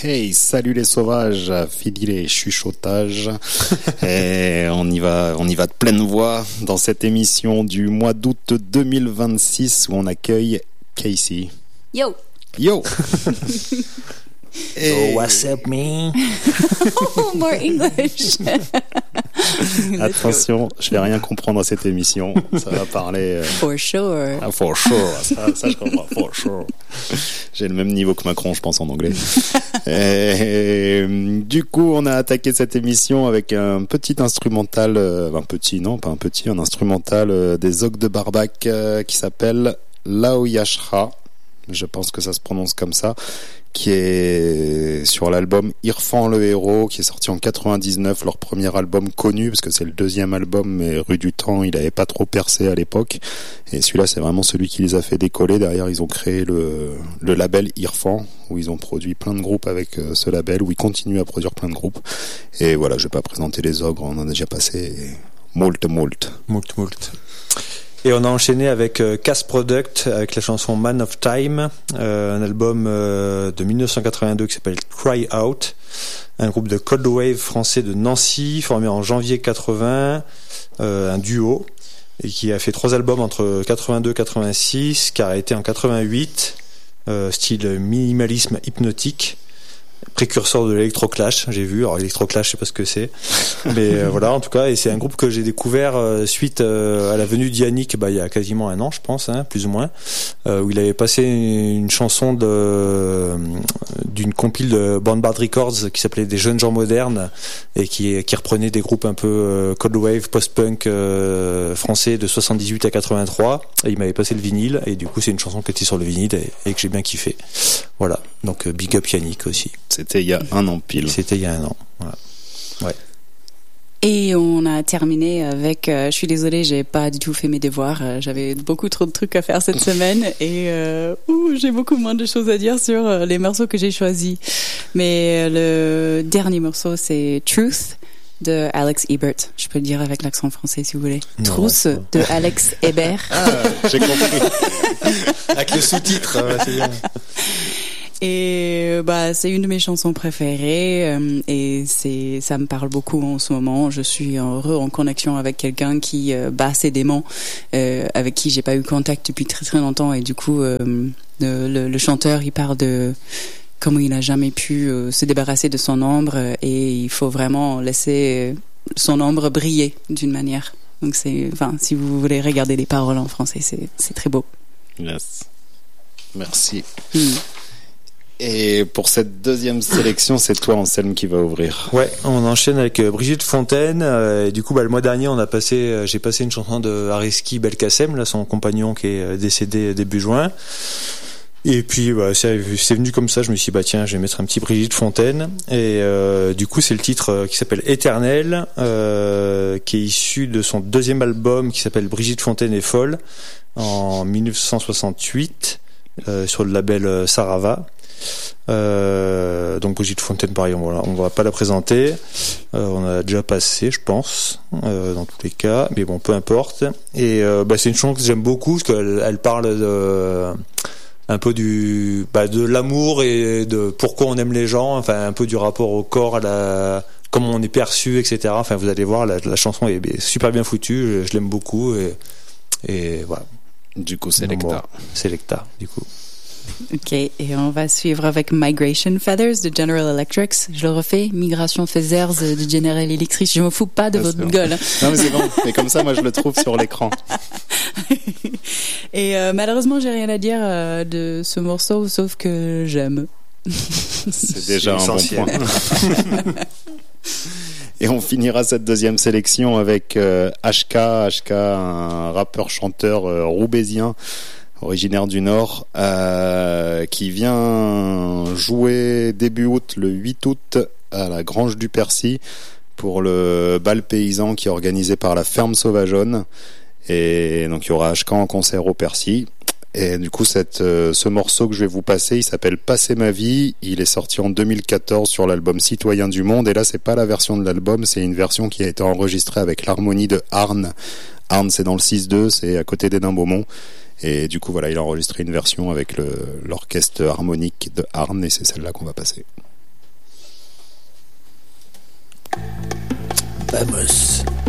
Hey, salut les sauvages, fini les chuchotages. Et on y va de pleine voix dans cette émission du mois d'août 2026 où on accueille Casey. Yo. Et... Oh, what's up, man? Oh, more English. Attention, je vais rien comprendre à cette émission. Ça va parler. For sure. Ah, for sure. Ça, je comprends. For sure. J'ai le même niveau que Macron, je pense, en anglais. Et, du coup, on a attaqué cette émission avec un petit instrumental, un instrumental des Ogres de Barbac qui s'appelle Laoyashra. Je pense que ça se prononce comme ça, qui est sur l'album Irfan le héros, qui est sorti en 99, leur premier album connu, parce que c'est le deuxième album, mais Rue du Temps, il avait pas trop percé à l'époque. Et celui-là, c'est vraiment celui qui les a fait décoller. Derrière, ils ont créé le label Irfan, où ils ont produit plein de groupes avec ce label, où ils continuent à produire plein de groupes. Et voilà, je vais pas présenter les Ogres, on en a déjà passé moult. Et on a enchaîné avec Cass Product avec la chanson Man of Time, un album de 1982 qui s'appelle Cry Out, un groupe de Cold Wave français de Nancy formé en janvier 80, un duo, et qui a fait 3 albums entre 82 et 86, qui a arrêté en 88, style minimalisme hypnotique, précurseur de l'Electroclash, j'ai vu. Alors Electroclash, je sais pas ce que c'est, mais voilà, en tout cas, et c'est un groupe que j'ai découvert suite à la venue d'Yannick, il y a quasiment un an, je pense, plus ou moins, où il avait passé une chanson d'une compile de Bombard Records qui s'appelait Des jeunes gens modernes, et qui reprenait des groupes un peu cold wave, post-punk français de 78 à 83. Et il m'avait passé le vinyle, et du coup c'est une chanson qui était sur le vinyle et que j'ai bien kiffé. Voilà, donc big up Yannick aussi. C'était il y a un an pile. C'était il y a un an. Voilà. Ouais. Et on a terminé avec. Je suis désolée, j'ai pas du tout fait mes devoirs. J'avais beaucoup trop de trucs à faire cette semaine et j'ai beaucoup moins de choses à dire sur les morceaux que j'ai choisis. Mais le dernier morceau, c'est Truth de Alex Ebert. Je peux le dire avec l'accent français si vous voulez. Truth de Alex Ebert. Ah, j'ai compris. Avec le sous-titre, c'est bien. Et c'est une de mes chansons préférées et ça me parle beaucoup en ce moment. Je suis heureux en connexion avec quelqu'un qui bat ses démons, avec qui j'ai pas eu contact depuis très très longtemps, et du coup le chanteur, il parle de comment il n'a jamais pu se débarrasser de son ombre, et il faut vraiment laisser son ombre briller d'une manière. Donc si vous voulez regarder les paroles en français, c'est très beau. Yes. Merci. Et pour cette deuxième sélection, c'est toi, Anselme, qui va ouvrir. Ouais, on enchaîne avec Brigitte Fontaine. Et du coup, le mois dernier, j'ai passé une chanson de Ariski Belkacem, là, son compagnon qui est décédé début juin. Et puis, c'est venu comme ça. Je me suis dit, tiens, je vais mettre un petit Brigitte Fontaine. Et du coup, c'est le titre qui s'appelle Éternel, qui est issu de son deuxième album qui s'appelle Brigitte Fontaine est folle, en 1968, sur le label Sarava. Donc Brigitte Fontaine, pareil, on va pas la présenter, on a déjà passé, je pense, dans tous les cas, mais bon, peu importe. Et c'est une chanson que j'aime beaucoup parce qu'elle parle un peu de l'amour et de pourquoi on aime les gens, enfin un peu du rapport au corps, comment on est perçu, etc. Enfin, vous allez voir, la chanson est super bien foutue, je l'aime beaucoup, et voilà. Du coup, c'est Lecta. C'est Lecta, du coup. Ok, et on va suivre avec Migration Feathers de General Electric. Je le refais, Migration Feathers de General Electric. Je me fous pas de votre gueule. Non, mais c'est bon. Et comme ça, moi, je le trouve sur l'écran. Et malheureusement, j'ai rien à dire de ce morceau, sauf que j'aime. C'est déjà un bon point. Et on finira cette deuxième sélection avec HK, un rappeur-chanteur roubaisien, originaire du Nord, qui vient jouer début août, le 8 août, à la Grange du Percy pour le bal paysan qui est organisé par la Ferme Sauvageonne. Et donc il y aura HK en concert au Percy. Et du coup, ce morceau que je vais vous passer, il s'appelle Passer ma vie. Il est sorti en 2014 sur l'album Citoyen du Monde. Et là, c'est pas la version de l'album, c'est une version qui a été enregistrée avec l'harmonie de Arne. Arne, c'est dans le 6-2, c'est à côté d'Hénin-Beaumont. Et du coup, voilà, il a enregistré une version avec l'orchestre harmonique de Arne, et c'est celle-là qu'on va passer. Vamos.